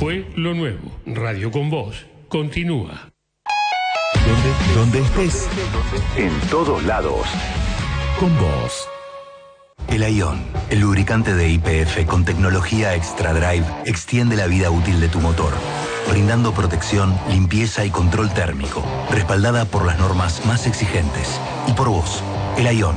Fue lo nuevo. Radio con Vos continúa. Donde estés, En todos lados. con vos. El Ion, el lubricante de YPF con tecnología Extra Drive, extiende la vida útil de tu motor, brindando protección, limpieza y control térmico, respaldada por las normas más exigentes. Y por vos, el Ion.